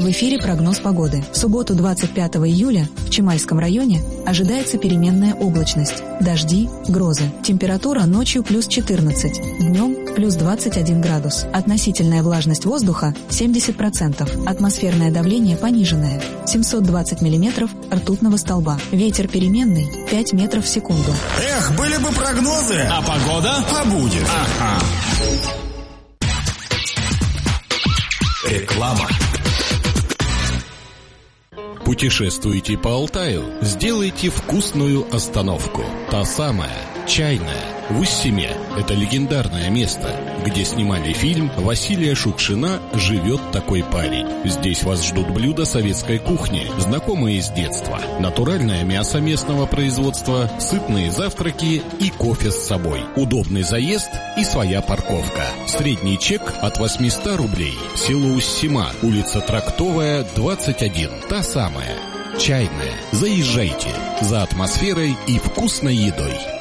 В эфире прогноз погоды. В субботу 25 июля в Чимайском районе ожидается переменная облачность, дожди, грозы. Температура ночью плюс 14, днем плюс 21 градус. Относительная влажность воздуха 70%. Атмосферное давление пониженное 720 миллиметров ртутного столба. Ветер переменный 5 метров в секунду. Эх, были бы прогнозы. А погода? А будет. Ага. Реклама. Путешествуете по Алтаю? Сделайте вкусную остановку. Та самая, чайная, в Уссиме. Это легендарное место, где снимали фильм Василия Шукшина «Живет такой парень». Здесь вас ждут блюда советской кухни, знакомые с детства. Натуральное мясо местного производства, сытные завтраки и кофе с собой. Удобный заезд и своя парковка. Средний чек от 800 рублей. Село Уссима, улица Трактовая, 21. Та самая, чайная. Заезжайте за атмосферой и вкусной едой.